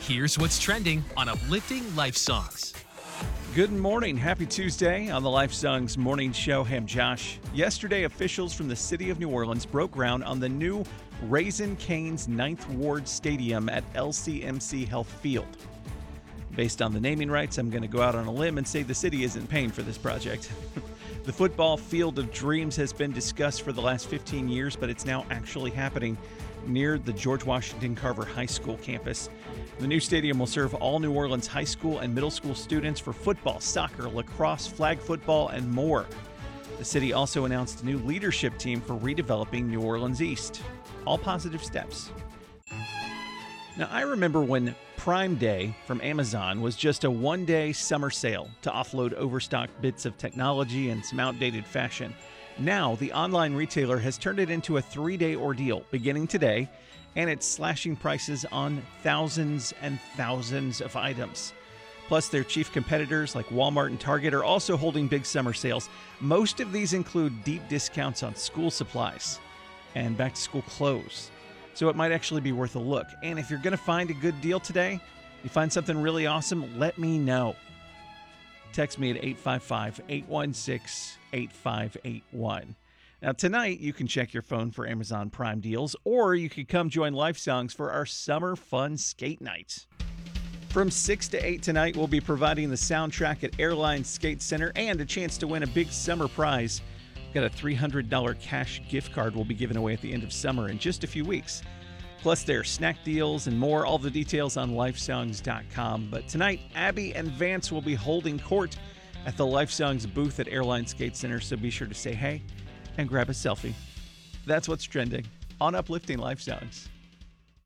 Here's what's trending on Uplifting Life Songs. Good morning. Happy Tuesday on the Life Songs Morning Show. Hey, I'm Josh. Yesterday, officials from the city of New Orleans broke ground on the new Raising Cane's Ninth Ward Stadium at LCMC Health Field. Based on the naming rights, I'm going to go out on a limb and say the city isn't paying for this project. The football field of dreams has been discussed for the last 15 years, but it's now actually happening near the George Washington Carver High School campus. The new stadium will serve all New Orleans high school and middle school students for football, soccer, lacrosse, flag football, and more. The city also announced a new leadership team for redeveloping New Orleans East. All positive steps. Now, I remember when Prime Day from Amazon was just a one-day summer sale to offload overstocked bits of technology and some outdated fashion. Now, the online retailer has turned it into a 3-day ordeal beginning today, and it's slashing prices on thousands and thousands of items. Plus, their chief competitors like Walmart and Target are also holding big summer sales. Most of these include deep discounts on school supplies and back-to-school clothes. So it might actually be worth a look. And if you're going to find a good deal today, you find something really awesome, let me know. Text me at 855-816-8581. Now, tonight, you can check your phone for Amazon Prime deals, or you could come join Life Songs for our summer fun skate night. From 6 to 8 tonight, we'll be providing the soundtrack at Airline Skate Center and a chance to win a big summer prize. We've got a $300 cash gift card we'll be giving away at the end of summer in just a few weeks. Plus, there are snack deals and more. All the details on lifesongs.com. But tonight, Abby and Vance will be holding court at the Life Songs booth at Airline Skate Center, so be sure to say hey and grab a selfie. That's what's trending on Uplifting Life Songs.